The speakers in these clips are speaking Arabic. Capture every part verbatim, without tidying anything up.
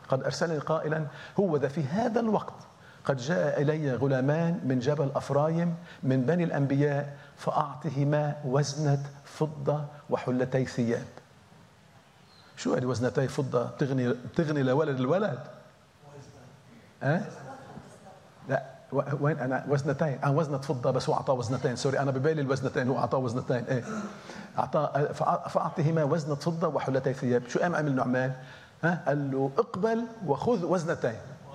قد أرسلني قائلا هو ذا في هذا الوقت قد جاء إلي غلامان من جبل أفرايم من بني الأنبياء فأعطهما وزنة فضة وحلتي ثياب. شو هذه وزنتي فضة تغني تغني لولد الولد؟ أه؟ لا وين أنا وزنتين أنا وزنة فضة بس هو أعطاه وزنتين سوري أنا ببالي الوزنتين هو أعطاه وزنتين إيه أعطاه فأعطهما وزنة فضة وحلتي ثياب. شو قام عمل نعمان؟ ها قال له اقبل وخذ وزنتين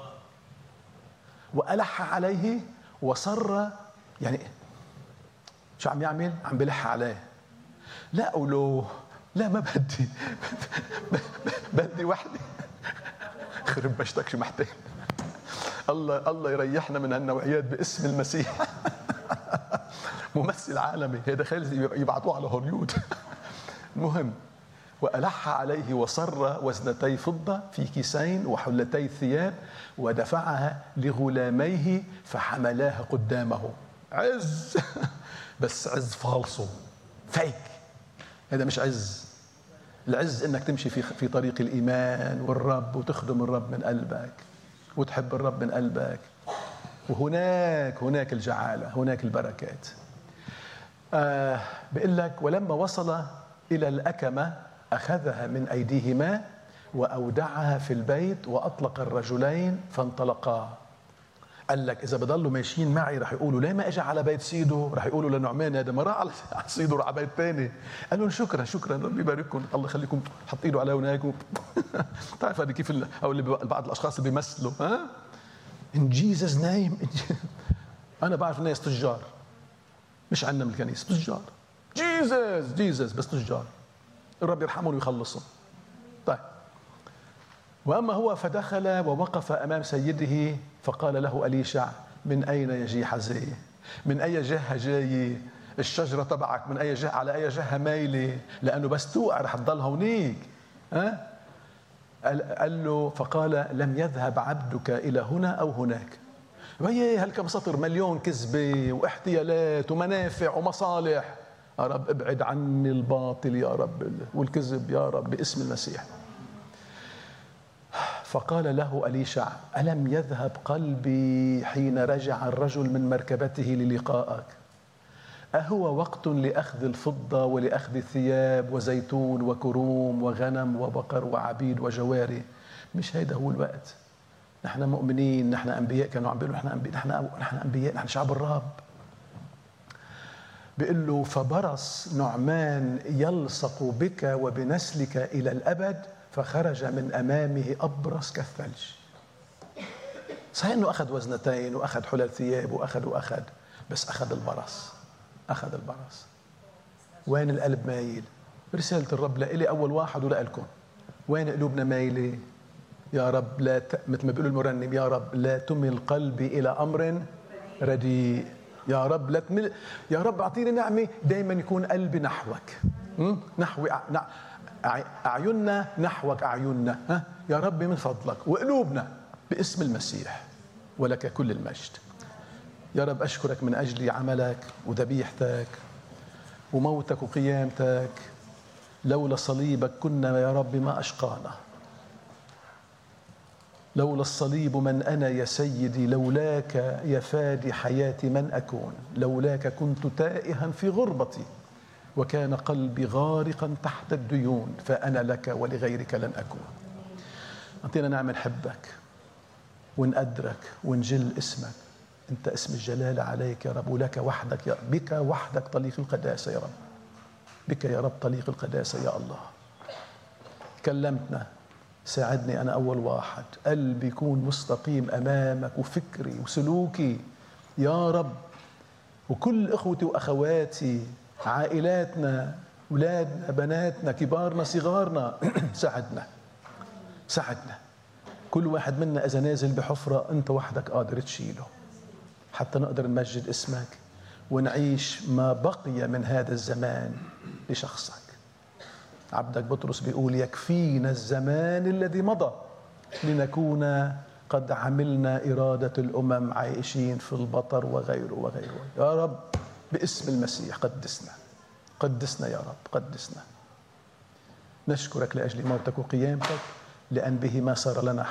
وألح عليه وصر. يعني شو عم يعمل؟ عم بلح عليه. لا قولوا لا ما بدي بدي وحدة خرب بشتك شو محتاج. الله الله يريحنا من هالنوعيات باسم المسيح. ممثل عالمي هذا خالد يبعثوه على هوليود. المهم وألح عليه وصر وزنتي فضة في كيسين وحلتي ثياب ودفعها لغلاميه فحملاها قدامه. عز بس عز فالصو فيك. هذا مش عز. العز انك تمشي في في طريق الايمان والرب وتخدم الرب من قلبك وتحب الرب من قلبك، وهناك هناك الجعالة هناك البركات. آه بيقول لك ولما وصل إلى الأكمة أخذها من أيديهما وأودعها في البيت وأطلق الرجلين فانطلقا. قال لك إذا بضلوا ماشيين معي رح يقولوا ليه ما أجى على بيت سيده؟ رح يقولوا لنعمان هذا ما راح على سيده راح على بيت ثاني. قال لهم شكرا شكرا ربي يبارككم الله يخليكم حط ايده على هناك. تعرف هذه كيف أو اللي بعض الأشخاص اللي بيمثلوا ها إن جيزس نايم. أنا بعرف ناس تجار مش عندنا من الكنيسة تجار جيزس جيزس بس تجار الرب يرحمهم ويخلصهم. طيب وأما هو فدخل ووقف أمام سيده فقال له أليشع من أين يجي حزي؟ من أي جهة جاي؟ الشجرة تبعك من أي جهة على أي جهة مايلة؟ لأنه بس توقع رح تضل هونيك. ها؟ قال له فقال لم يذهب عبدك إلى هنا أو هناك. وهي هالكم سطر مليون كذبة واحتيالات ومنافع ومصالح. يا رب ابعد عني الباطل يا رب والكذب يا رب باسم المسيح. فقال له أليشع ألم يذهب قلبي حين رجع الرجل من مركبته للقائك؟ أهو وقت لأخذ الفضة ولأخذ الثياب وزيتون وكروم وغنم وبقر وعبيد وجواري؟ مش هيدا هو الوقت. نحن مؤمنين نحن أنبياء كانوا عم بيقولوا نحن أنبياء نحن, نحن أنبياء نحن شعب الرب. بيقول له فبرص نعمان يلصق بك وبنسلك إلى الأبد فخرج من أمامه أبرص كالثلج. صحيح أنه أخذ وزنتين وأخذ حلل ثياب وأخذ وأخذ بس أخذ البرص أخذ البرص. وين القلب مايل؟ رسالة الرب لإلي أول واحد ولألكم. وين قلوبنا مايلة؟ يا رب لا ت... مثل ما بيقولوا المرنم يا رب لا تمل قلبي إلى أمر رديء. يا رب لا تمل يا رب أعطيني نعمة دايما يكون قلبي نحوك نحو أعيننا نحوك أعيننا. ها يا رب من فضلك وقلوبنا باسم المسيح ولك كل المجد. يا رب أشكرك من أجل عملك وذبيحتك وموتك وقيامتك. لولا صليبك كنا يا رب ما أشقانا. لولا الصليب من أنا يا سيدي؟ لولاك يا فادي حياتي من أكون؟ لولاك كنت تائها في غربتي وكان قلبي غارقا تحت الديون فأنا لك ولغيرك لن أكون. أعطينا نعم نحبك ونقدرك ونجل اسمك. أنت اسم الجلالة عليك يا رب ولك وحدك يا رب. بك وحدك طليق القداسة يا رب. بك يا رب طليق القداسة يا الله. كلمتنا ساعدني أنا أول واحد قلبي يكون مستقيم أمامك وفكري وسلوكي يا رب. وكل إخوتي وأخواتي عائلاتنا أولادنا بناتنا كبارنا صغارنا ساعدنا ساعدنا. كل واحد منا إذا نازل بحفرة أنت وحدك قادر تشيله حتى نقدر نمجد اسمك ونعيش ما بقي من هذا الزمان لشخصك. عبدك بطرس بيقول يكفينا الزمان الذي مضى لنكون قد عملنا إرادة الأمم عايشين في البطر وغيره وغيره. يا رب باسم المسيح قدسنا قدسنا يا رب قدسنا. نشكرك لأجل موتك وقيامتك لأن به ما صار لنا